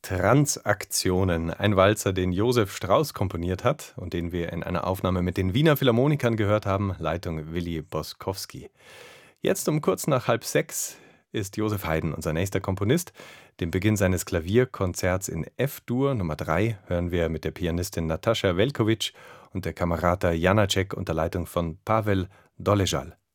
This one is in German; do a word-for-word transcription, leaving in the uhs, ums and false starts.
Transaktionen, ein Walzer, den Josef Strauss komponiert hat und den wir in einer Aufnahme mit den Wiener Philharmonikern gehört haben, Leitung Willi Boskowski. Jetzt um kurz nach halb sechs ist Josef Haydn unser nächster Komponist. Den Beginn seines Klavierkonzerts in F-Dur Nummer drei hören wir mit der Pianistin Natascha Velkovic und der Camerata Janacek unter Leitung von Pavel Dolezal.